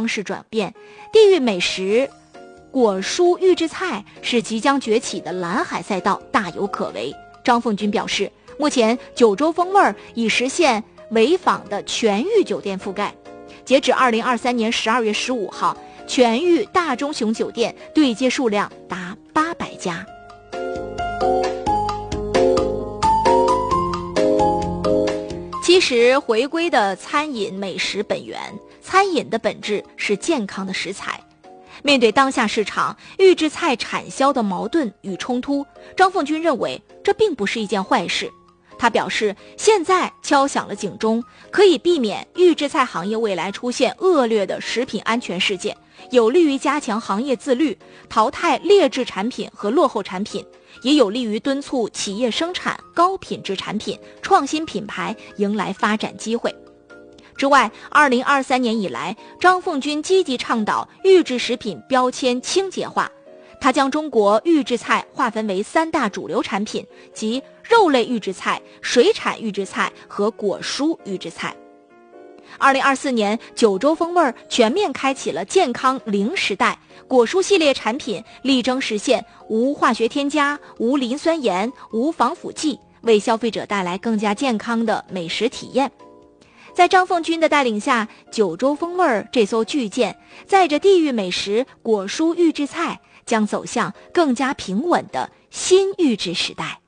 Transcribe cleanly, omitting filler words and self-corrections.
式转变，地域美食果蔬预制菜是即将崛起的蓝海赛道，大有可为。张凤军表示，目前九州风味已实现潍坊的全域酒店覆盖。截止2023年12月15号，全域大中熊酒店对接数量达800家。其实回归的餐饮美食本源，餐饮的本质是健康的食材。面对当下市场预制菜产销的矛盾与冲突，张凤军认为这并不是一件坏事。他表示，现在敲响了警钟，可以避免预制菜行业未来出现恶劣的食品安全事件，有利于加强行业自律，淘汰劣质产品和落后产品，也有利于敦促企业生产高品质产品，创新品牌迎来发展机会。之外，2023年以来，张凤军积极倡导预制食品标签清洁化。他将中国预制菜划分为3大主流产品，即肉类预制菜、水产预制菜和果蔬预制菜。2024年，九州风味全面开启了健康零时代，果蔬系列产品力争实现无化学添加、无磷酸盐、无防腐剂，为消费者带来更加健康的美食体验。在张凤军的带领下，九州风味这艘巨舰载着地域美食果蔬预制菜，将走向更加平稳的新预制时代。